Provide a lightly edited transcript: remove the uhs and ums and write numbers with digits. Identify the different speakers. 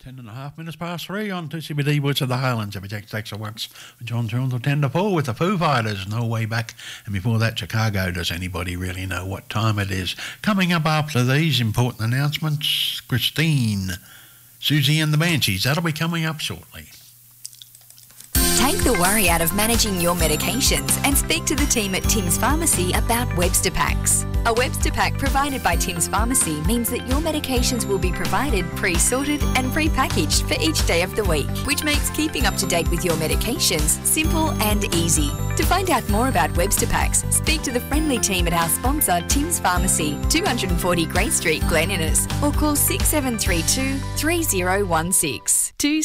Speaker 1: 10.5 minutes past 3 on 2CBD Woods of the Highlands. Every Jack Saxon Wax and John Jones will 10 to 4 with the Foo Fighters, No Way Back. And before that, Chicago. Does anybody really know what time it is? Coming up after these important announcements, Christine, Susie and the Banshees. That'll be coming up shortly.
Speaker 2: Take the worry out of managing your medications and speak to the team at Tim's Pharmacy about Webster Packs. A Webster Pack provided by Tim's Pharmacy means that your medications will be provided pre-sorted and pre-packaged for each day of the week, which makes keeping up to date with your medications simple and easy. To find out more about Webster Packs, speak to the friendly team at our sponsor, Tim's Pharmacy, 240 Great Street, Glen Innes, or call 6732 3016.